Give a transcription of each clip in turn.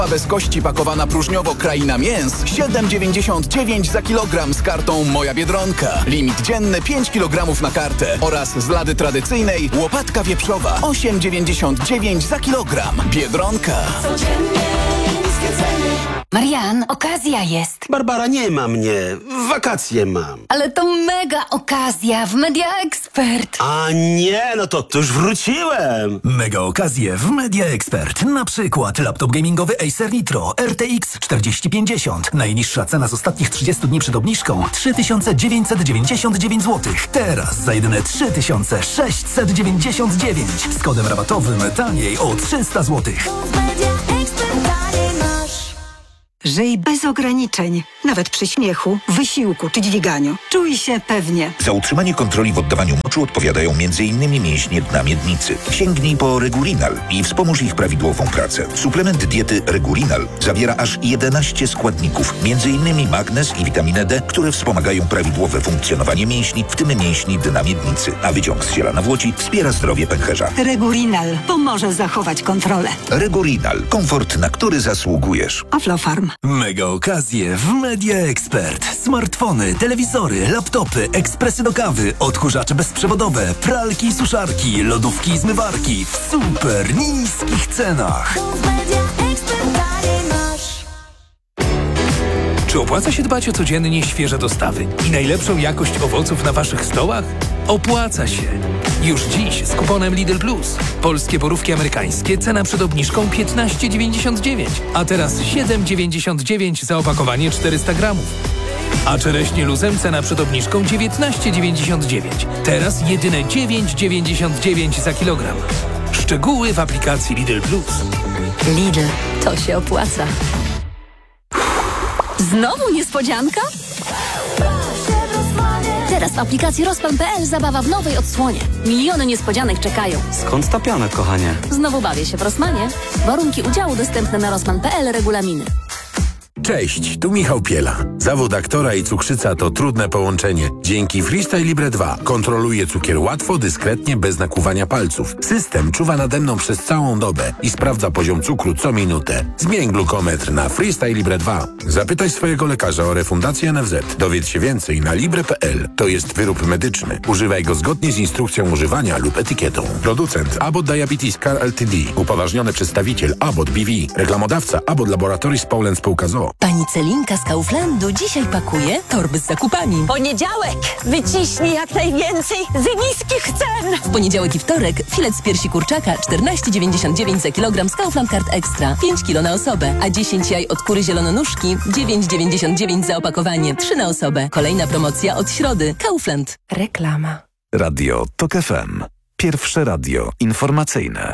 bez kości pakowana próżniowo kraina mięs 7,99 za kilogram z kartą Moja Biedronka. Limit dzienny 5 kg na kartę. Oraz z lady tradycyjnej łopatka wieprzowa 8,99 za kilogram. Biedronka. Marian, okazja jest. Barbara, nie ma mnie. Wakacje mam. Ale to mega okazja w Media Expert. A nie, no to już wróciłem. Mega okazje w Media Expert. Na przykład laptop gamingowy Acer Nitro RTX 4050. Najniższa cena z ostatnich 30 dni przed obniżką 3999 zł. Teraz za jedyne 3699. Z kodem rabatowym taniej o 300 zł. Żyj bez ograniczeń, nawet przy śmiechu, wysiłku czy dźwiganiu. Czuj się pewnie. Za utrzymanie kontroli w oddawaniu moczu odpowiadają m.in. mięśnie dna miednicy. Sięgnij po Regurinal i wspomóż ich prawidłową pracę. Suplement diety Regurinal zawiera aż 11 składników, m.in. magnez i witaminę D, które wspomagają prawidłowe funkcjonowanie mięśni, w tym mięśni dna miednicy. A wyciąg z ziela nawłoci wspiera zdrowie pęcherza. Regurinal pomoże zachować kontrolę. Regurinal. Komfort, na który zasługujesz. Aflofarm. Mega okazje w Media Expert. Smartfony, telewizory, laptopy, ekspresy do kawy, odkurzacze bezprzewodowe, pralki i suszarki, lodówki i zmywarki w super niskich cenach. Czy opłaca się dbać o codziennie świeże dostawy i najlepszą jakość owoców na waszych stołach? Opłaca się. Już dziś z kuponem Lidl Plus. Polskie borówki amerykańskie, cena przed obniżką 15,99, a teraz 7,99 za opakowanie 400 gramów. A czereśnie luzem, cena przed obniżką 19,99, teraz jedyne 9,99 za kilogram. Szczegóły w aplikacji Lidl Plus. Lidl, to się opłaca. Znowu niespodzianka? Teraz w aplikacji Rossmann.pl zabawa w nowej odsłonie. Miliony niespodzianek czekają. Skąd ta piana, kochanie? Znowu bawię się w Rossmanie. Warunki udziału dostępne na Rossmann.pl, regulaminy. Cześć, tu Michał Piela. Zawód aktora i cukrzyca to trudne połączenie. Dzięki Freestyle Libre 2 kontroluję cukier łatwo, dyskretnie, bez nakłuwania palców. System czuwa nade mną przez całą dobę i sprawdza poziom cukru co minutę. Zmień glukometr na Freestyle Libre 2. Zapytaj swojego lekarza o refundację NFZ. Dowiedz się więcej na libre.pl. To jest wyrób medyczny. Używaj go zgodnie z instrukcją używania lub etykietą. Producent Abbott Diabetes Care Ltd. Upoważniony przedstawiciel Abbott BV. Reklamodawca Abbott Laboratories Poland Spółka z.o.o. Pani Celinka z Kauflandu dzisiaj pakuje torby z zakupami. Poniedziałek! Wyciśnij jak najwięcej z niskich cen! W poniedziałek i wtorek filet z piersi kurczaka 14,99 za kilogram z Kaufland Card Extra. 5 kilo na osobę, a 10 jaj od kury zielononóżki 9,99 za opakowanie. 3 na osobę. Kolejna promocja od środy. Kaufland. Reklama. Radio TOK FM. Pierwsze radio informacyjne.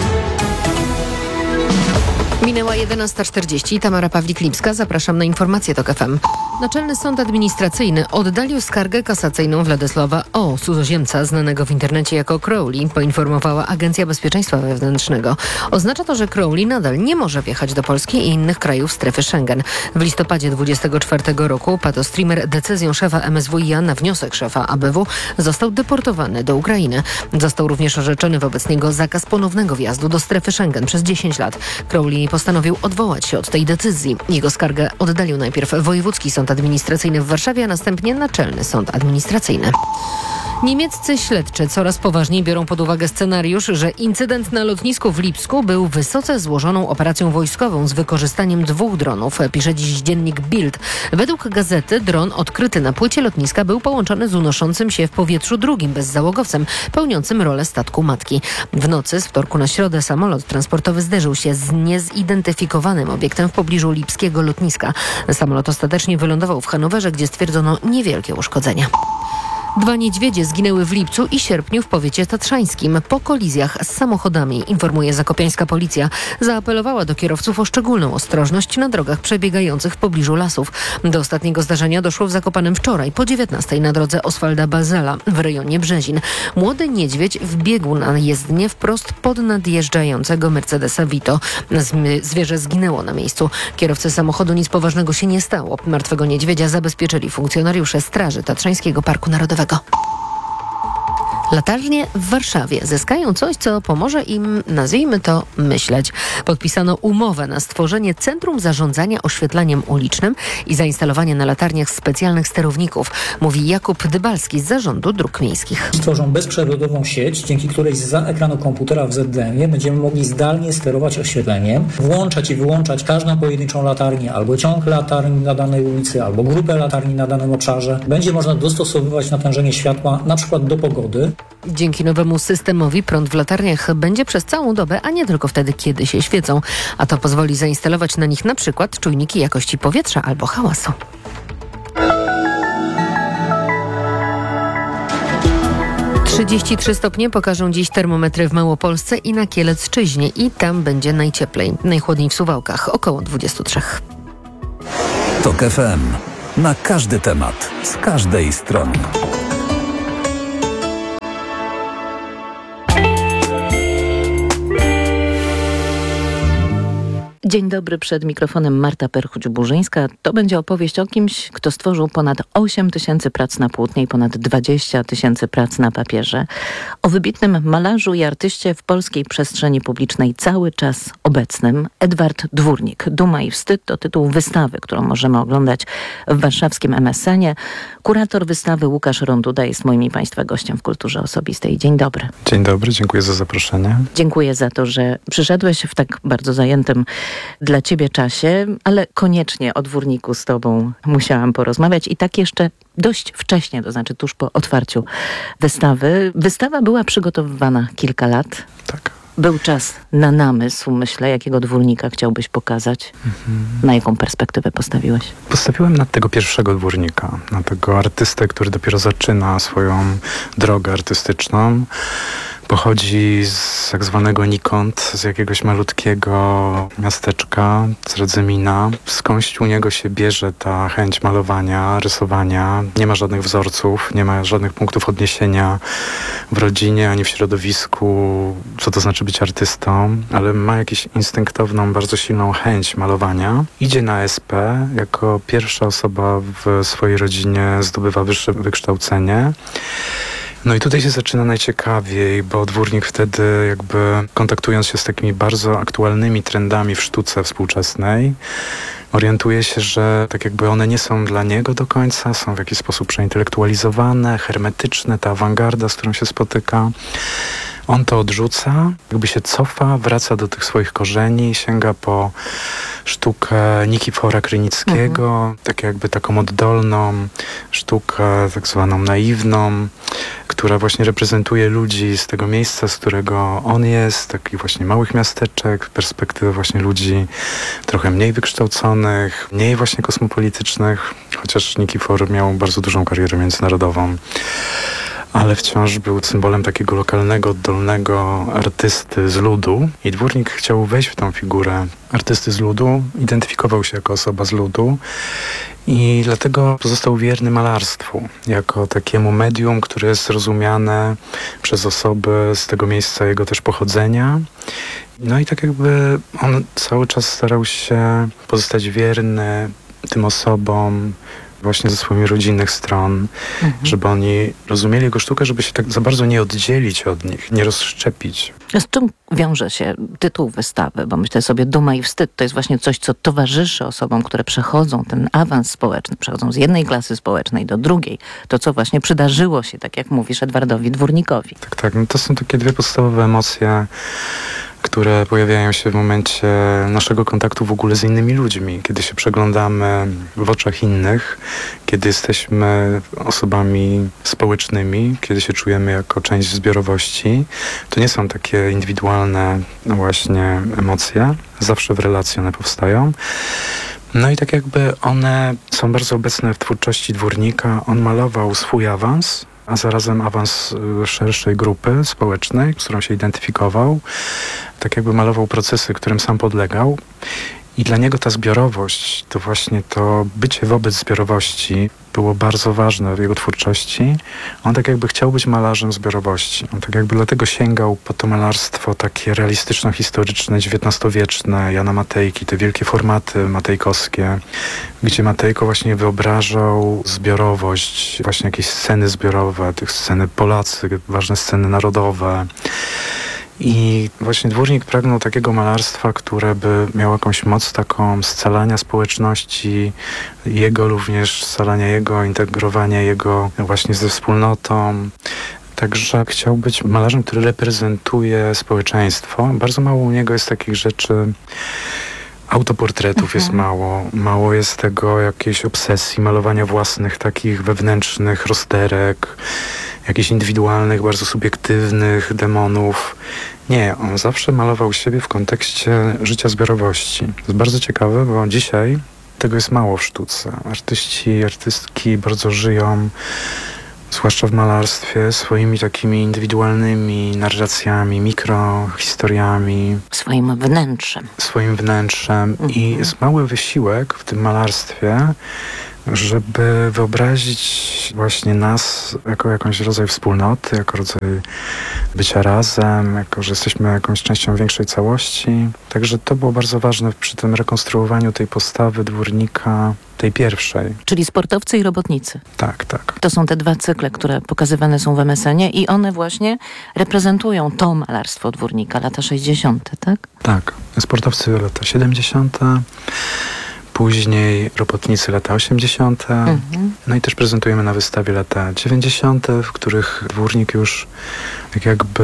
Minęła 11:40. Tamara Pawlik-Lipska. Zapraszam na informacje TOK FM. Naczelny Sąd Administracyjny oddalił skargę kasacyjną Władysława O., cudzoziemca znanego w internecie jako Crowley, poinformowała Agencja Bezpieczeństwa Wewnętrznego. Oznacza to, że Crowley nadal nie może wjechać do Polski i innych krajów strefy Schengen. W listopadzie 2024 roku patostreamer decyzją szefa MSWiA na wniosek szefa ABW został deportowany do Ukrainy. Został również orzeczony wobec niego zakaz ponownego wjazdu do strefy Schengen przez 10 lat. Crowley postanowił odwołać się od tej decyzji. Jego skargę oddalił najpierw Wojewódzki Sąd Administracyjny w Warszawie, a następnie Naczelny Sąd Administracyjny. Niemieccy śledczy coraz poważniej biorą pod uwagę scenariusz, że incydent na lotnisku w Lipsku był wysoce złożoną operacją wojskową z wykorzystaniem 2 dronów, pisze dziś dziennik Bild. Według gazety dron odkryty na płycie lotniska był połączony z unoszącym się w powietrzu drugim bezzałogowcem, pełniącym rolę statku matki. W nocy z wtorku na środę samolot transportowy zderzył się z niezidentyfikowanym obiektem w pobliżu lipskiego lotniska. Samolot ostatecznie wylądował w Hanowerze, gdzie stwierdzono niewielkie uszkodzenia. 2 niedźwiedzie zginęły w lipcu i sierpniu w powiecie tatrzańskim po kolizjach z samochodami, informuje zakopiańska policja. Zaapelowała do kierowców o szczególną ostrożność na drogach przebiegających w pobliżu lasów. Do ostatniego zdarzenia doszło w Zakopanem wczoraj po 19 na drodze Oswalda Bazela w rejonie Brzezin. Młody niedźwiedź wbiegł na jezdnię wprost pod nadjeżdżającego Mercedesa Vito. Zwierzę zginęło na miejscu. Kierowcy samochodu nic poważnego się nie stało. Martwego niedźwiedzia zabezpieczyli funkcjonariusze Straży Tatrzańskiego Parku Narodowego. Latarnie w Warszawie zyskają coś, co pomoże im, nazwijmy to, myśleć. Podpisano umowę na stworzenie Centrum Zarządzania Oświetleniem Ulicznym i zainstalowanie na latarniach specjalnych sterowników, mówi Jakub Dybalski z Zarządu Dróg Miejskich. Stworzą bezprzewodową sieć, dzięki której zza ekranu komputera w ZDM-ie będziemy mogli zdalnie sterować oświetleniem, włączać i wyłączać każdą pojedynczą latarnię, albo ciąg latarni na danej ulicy, albo grupę latarni na danym obszarze. Będzie można dostosowywać natężenie światła na przykład do pogody. Dzięki nowemu systemowi prąd w latarniach będzie przez całą dobę, a nie tylko wtedy, kiedy się świecą. A to pozwoli zainstalować na nich na przykład czujniki jakości powietrza albo hałasu. ...33 stopnie pokażą dziś termometry w Małopolsce i na Kielecczyźnie i tam będzie najcieplej. Najchłodniej w Suwałkach, około 23. TOK FM. Na każdy temat, z każdej strony. Dzień dobry, przed mikrofonem Marta Perchuć-Burzyńska. To będzie opowieść o kimś, kto stworzył ponad 8 tysięcy prac na płótnie i ponad 20 tysięcy prac na papierze. O wybitnym malarzu i artyście w polskiej przestrzeni publicznej cały czas obecnym. Edward Dwórnik. Duma i wstyd to tytuł wystawy, którą możemy oglądać w warszawskim MSN-ie. Kurator wystawy Łukasz Ronduda jest moim i Państwa gościem w Kulturze Osobistej. Dzień dobry. Dzień dobry, dziękuję za zaproszenie. Dziękuję za to, że przyszedłeś w tak bardzo zajętym dla Ciebie czasie, ale koniecznie o Dwórniku z Tobą musiałam porozmawiać i tak jeszcze dość wcześnie, to znaczy tuż po otwarciu wystawy. Wystawa była przygotowywana kilka lat. Tak. Był czas na namysł, myślę, jakiego Dwórnika chciałbyś pokazać. Na jaką perspektywę postawiłeś? Postawiłem na tego pierwszego Dwórnika, na tego artystę, który dopiero zaczyna swoją drogę artystyczną. Pochodzi z tak zwanego nikąd, z jakiegoś malutkiego miasteczka, z Radzymina. Skądś u niego się bierze ta chęć malowania, rysowania. Nie ma żadnych wzorców, nie ma żadnych punktów odniesienia w rodzinie ani w środowisku, co to znaczy być artystą, ale ma jakąś instynktowną, bardzo silną chęć malowania. Idzie na SP, jako pierwsza osoba w swojej rodzinie zdobywa wyższe wykształcenie. No i tutaj się zaczyna najciekawiej, bo Dwórnik wtedy jakby kontaktując się z takimi bardzo aktualnymi trendami w sztuce współczesnej, orientuje się, że tak jakby one nie są dla niego do końca, są w jakiś sposób przeintelektualizowane, hermetyczne, ta awangarda, z którą się spotyka. On to odrzuca, jakby się cofa, wraca do tych swoich korzeni, sięga po sztukę Nikifora Krynickiego, tak jakby taką oddolną sztukę, tak zwaną naiwną, która właśnie reprezentuje ludzi z tego miejsca, z którego on jest, takich właśnie małych miasteczek, perspektywy właśnie ludzi trochę mniej wykształconych, mniej właśnie kosmopolitycznych, chociaż Nikifor miał bardzo dużą karierę międzynarodową. Ale wciąż był symbolem takiego lokalnego, oddolnego artysty z ludu. I Dwórnik chciał wejść w tą figurę artysty z ludu, identyfikował się jako osoba z ludu i dlatego pozostał wierny malarstwu, jako takiemu medium, które jest rozumiane przez osoby z tego miejsca jego też pochodzenia. No i tak jakby on cały czas starał się pozostać wierny tym osobom, właśnie ze swoich rodzinnych stron, żeby oni rozumieli jego sztukę, żeby się tak za bardzo nie oddzielić od nich, nie rozszczepić. Z czym wiąże się tytuł wystawy? Bo myślę sobie, duma i wstyd to jest właśnie coś, co towarzyszy osobom, które przechodzą ten awans społeczny, przechodzą z jednej klasy społecznej do drugiej. To, co właśnie przydarzyło się, tak jak mówisz, Edwardowi Dwórnikowi. Tak. No to są takie dwie podstawowe emocje, które pojawiają się w momencie naszego kontaktu w ogóle z innymi ludźmi, kiedy się przeglądamy w oczach innych, kiedy jesteśmy osobami społecznymi, kiedy się czujemy jako część zbiorowości. To nie są takie indywidualne właśnie emocje, zawsze w relacji one powstają. No i tak jakby one są bardzo obecne w twórczości Dwórnika. On malował swój awans, a zarazem awans szerszej grupy społecznej, z którą się identyfikował. Tak jakby malował procesy, którym sam podlegał. I dla niego ta zbiorowość, to właśnie to bycie wobec zbiorowości było bardzo ważne w jego twórczości. On tak jakby chciał być malarzem zbiorowości. On tak jakby dlatego sięgał po to malarstwo takie realistyczno-historyczne, XIX-wieczne, Jana Matejki, te wielkie formaty matejkowskie, gdzie Matejko właśnie wyobrażał zbiorowość, właśnie jakieś sceny zbiorowe, tych sceny Polacy, ważne sceny narodowe. I właśnie Dwórnik pragnął takiego malarstwa, które by miało jakąś moc taką scalania społeczności, jego również scalania jego, integrowania jego właśnie ze wspólnotą. Także chciał być malarzem, który reprezentuje społeczeństwo. Bardzo mało u niego jest takich rzeczy, autoportretów jest mało. Mało jest tego jakiejś obsesji, malowania własnych takich wewnętrznych rozterek, jakichś indywidualnych, bardzo subiektywnych demonów. Nie, on zawsze malował siebie w kontekście życia zbiorowości. To jest bardzo ciekawe, bo dzisiaj tego jest mało w sztuce. Artyści, artystki bardzo żyją, zwłaszcza w malarstwie, swoimi takimi indywidualnymi narracjami, mikrohistoriami. Swoim wnętrzem. Swoim wnętrzem. I jest mały wysiłek w tym malarstwie, żeby wyobrazić właśnie nas jako jakąś rodzaj wspólnoty, jako rodzaj bycia razem, jako że jesteśmy jakąś częścią większej całości. Także to było bardzo ważne przy tym rekonstruowaniu tej postawy Dwórnika, tej pierwszej. Czyli sportowcy i robotnicy. Tak, tak. To są te dwa cykle, które pokazywane są w MSN-ie i one właśnie reprezentują to malarstwo Dwórnika, lata 60., tak? Tak. Sportowcy lata 70., później robotnicy lata 80. No i też prezentujemy na wystawie lata 90., w których Dwórnik już tak jakby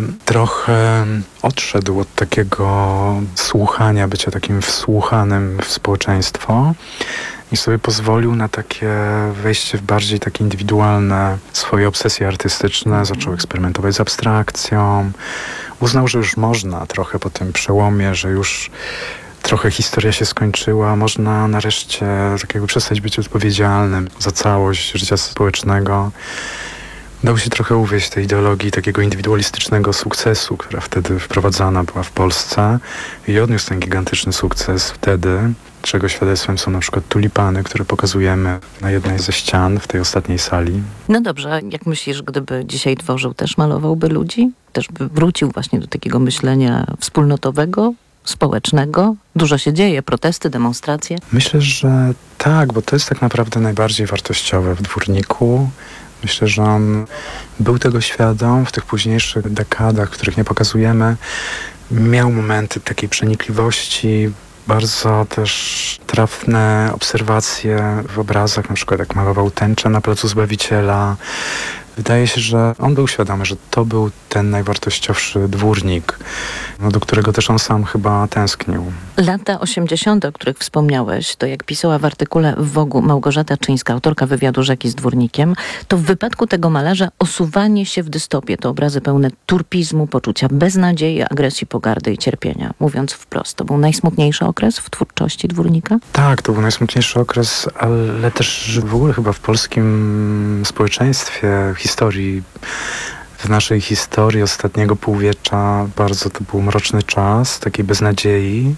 trochę odszedł od takiego słuchania, bycia takim wsłuchanym w społeczeństwo i sobie pozwolił na takie wejście w bardziej takie indywidualne swoje obsesje artystyczne. Zaczął eksperymentować z abstrakcją. Uznał, że już można trochę po tym przełomie, że już trochę historia się skończyła, można nareszcie tak jakby przestać być odpowiedzialnym za całość życia społecznego. Dał się trochę uwieść tej ideologii takiego indywidualistycznego sukcesu, która wtedy wprowadzana była w Polsce i odniósł ten gigantyczny sukces wtedy, czego świadectwem są na przykład tulipany, które pokazujemy na jednej ze ścian w tej ostatniej sali. No dobrze, jak myślisz, gdyby dzisiaj tworzył, też malowałby ludzi? Też by wrócił właśnie do takiego myślenia wspólnotowego? Społecznego? Dużo się dzieje, protesty, demonstracje? Myślę, że tak, bo to jest tak naprawdę najbardziej wartościowe w Dwórniku. Myślę, że on był tego świadom w tych późniejszych dekadach, których nie pokazujemy. Miał momenty takiej przenikliwości, bardzo też trafne obserwacje w obrazach, na przykład jak malował tęczę na Placu Zbawiciela. Wydaje się, że on był świadomy, że to był ten najwartościowszy Dwórnik, do którego też on sam chyba tęsknił. Lata 80., o których wspomniałeś, to jak pisała w artykule w Wogu Małgorzata Czyńska, autorka wywiadu Rzeki z Dwórnikiem, to w wypadku tego malarza osuwanie się w dystopię to obrazy pełne turpizmu, poczucia beznadziei, agresji, pogardy i cierpienia. Mówiąc wprost, to był najsmutniejszy okres w twórczości Dwórnika? Tak, to był najsmutniejszy okres, ale też w ogóle chyba w polskim społeczeństwie, historii, w naszej historii ostatniego półwiecza bardzo to był mroczny czas, takiej beznadziei.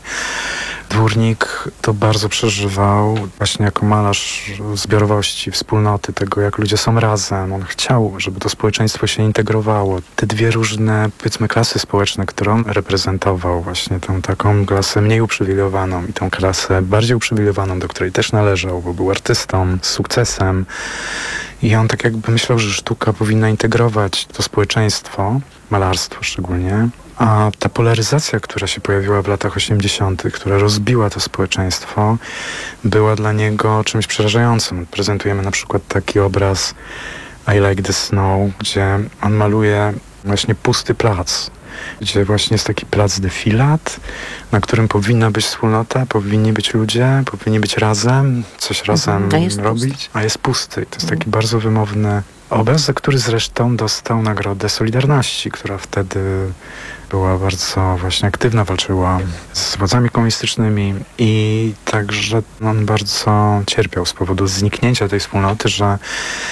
Dwórnik to bardzo przeżywał właśnie jako malarz zbiorowości, wspólnoty, tego jak ludzie są razem. On chciał, żeby to społeczeństwo się integrowało. Te dwie różne, powiedzmy, klasy społeczne, które on reprezentował, właśnie tą taką klasę mniej uprzywilejowaną i tą klasę bardziej uprzywilejowaną, do której też należał, bo był artystą z sukcesem. I on tak jakby myślał, że sztuka powinna integrować to społeczeństwo, malarstwo szczególnie. A ta polaryzacja, która się pojawiła w latach 80., która rozbiła to społeczeństwo, była dla niego czymś przerażającym. Prezentujemy na przykład taki obraz I Like the Snow, gdzie on maluje właśnie pusty plac, gdzie właśnie jest taki plac defilat, na którym powinna być wspólnota, powinni być ludzie, powinni być razem, coś razem robić, a jest pusty. I to jest taki bardzo wymowny obraz, za który zresztą dostał Nagrodę Solidarności, która wtedy była bardzo właśnie aktywna, walczyła z władzami komunistycznymi i także on bardzo cierpiał z powodu zniknięcia tej wspólnoty, że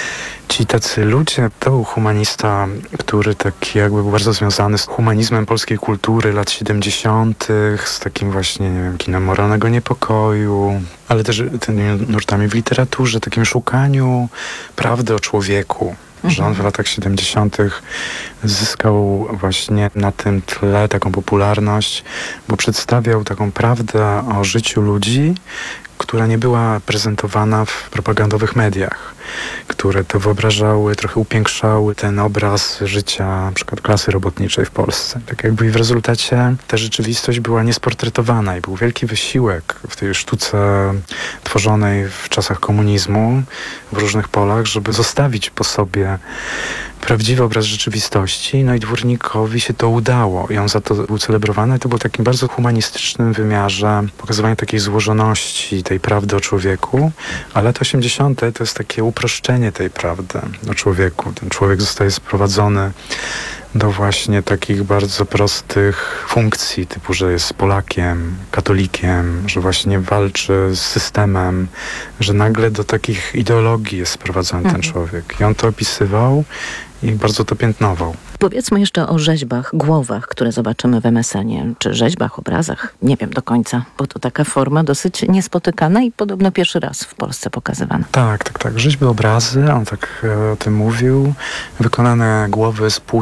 ci tacy ludzie, to był humanista, który taki jakby był bardzo związany z humanizmem polskiej kultury lat 70., z takim właśnie, nie wiem, kinem moralnego niepokoju, ale też tymi nurtami w literaturze, takim szukaniu prawdy o człowieku. Że on w latach 70. zyskał właśnie na tym tle taką popularność, bo przedstawiał taką prawdę o życiu ludzi, która nie była prezentowana w propagandowych mediach, które to wyobrażały, trochę upiększały ten obraz życia na przykład klasy robotniczej w Polsce. Tak jakby w rezultacie ta rzeczywistość była niesportretowana i był wielki wysiłek w tej sztuce tworzonej w czasach komunizmu w różnych polach, żeby zostawić po sobie prawdziwy obraz rzeczywistości, no i Dwórnikowi się to udało i on za to był celebrowany. To był w takim bardzo humanistycznym wymiarze pokazywanie takiej złożoności tej prawdy o człowieku, a lata 80. to jest takie uproszczenie tej prawdy o człowieku. Ten człowiek zostaje sprowadzony do właśnie takich bardzo prostych funkcji, typu, że jest Polakiem, katolikiem, że właśnie walczy z systemem, że nagle do takich ideologii jest sprowadzony ten człowiek. I on to opisywał i bardzo to piętnował. Powiedzmy jeszcze o rzeźbach, głowach, które zobaczymy w MSN-ie, czy rzeźbach, obrazach, nie wiem do końca, bo to taka forma dosyć niespotykana i podobno pierwszy raz w Polsce pokazywana. Tak. Rzeźby, obrazy, on tak o tym mówił, wykonane głowy z